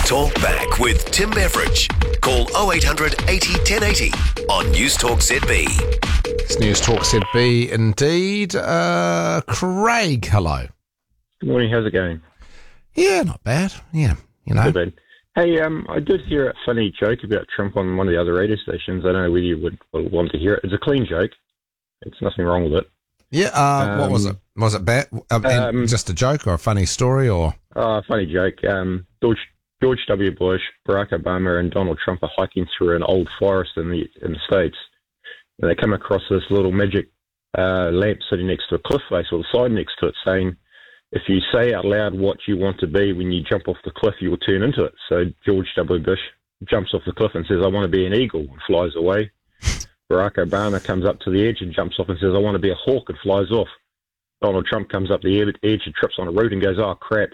Talk back with Tim Beveridge. Call 0800 80 1080 on News Talk ZB. It's News Talk ZB indeed. Craig, hello. Good morning, how's it going? Yeah, not bad. Yeah, you know. Not bad. Hey, I did hear a funny joke about Trump on one of the other radio stations. I don't know whether you would want to hear it. It's a clean joke. It's nothing wrong with it. Yeah, what was it? Was it bad? Just a joke or a funny story or? Funny joke. George W. Bush, Barack Obama, and Donald Trump are hiking through an old forest in the States. And they come across this little magic lamp sitting next to a cliff face, or the sign next to it, saying, if you say out loud what you want to be when you jump off the cliff, you will turn into it. So George W. Bush jumps off the cliff and says, I want to be an eagle, and flies away. Barack Obama comes up to the edge and jumps off and says, I want to be a hawk, and flies off. Donald Trump comes up the edge and trips on a root and goes, oh, crap.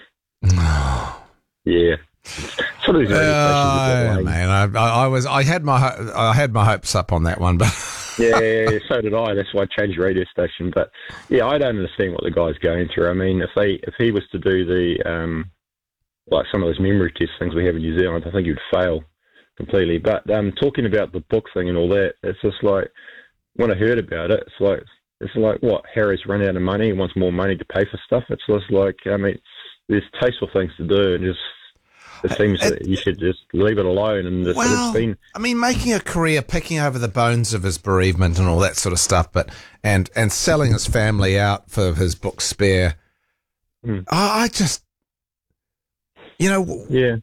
Yeah. Some of these radio stations man, I had my hopes up on that one, but yeah, so did I. That's why I changed radio station. But yeah, I don't understand what the guy's going through. I mean, if he was to do the like some of those memory test things we have in New Zealand, I think he'd fail completely. But talking about the book thing and all that, it's just like when I heard about it, it's like what, Harry's run out of money, he wants more money to pay for stuff. It's just like, I mean, there's tasteful things to do, and just it seems that you should just leave it alone. And it's been, I mean, making a career, picking over the bones of his bereavement and all that sort of stuff, but and selling his family out for his book Spare. I just, you know,